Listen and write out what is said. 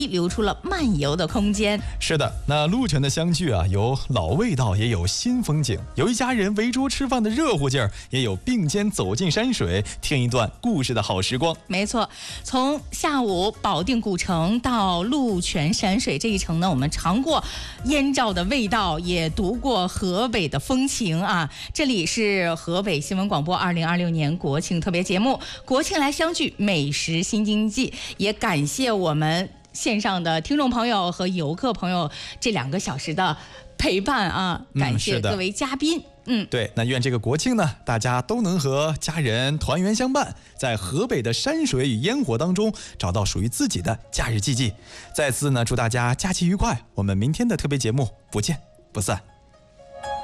留出了漫游的空间。 是的，那鹿泉的相聚啊，有老味道，也有新风景，有一家人围桌吃饭的热乎劲儿，也有并肩走进山水，听一段故事的好时光。 没错，从下午保定古城到鹿泉山水这一程呢，我们尝过燕赵的味道，也读过河北的风情啊。这里是河北新闻广播2026年国庆特别节目，国庆来相聚，美食新经济，也感谢我们线上的听众朋友和游客朋友这2个小时的陪伴啊，感谢各位嘉宾。 对，那愿这个国庆呢，大家都能和家人团圆相伴，在河北的山水与烟火当中找到属于自己的假日季。再次呢，祝大家假期愉快，我们明天的特别节目不见不散。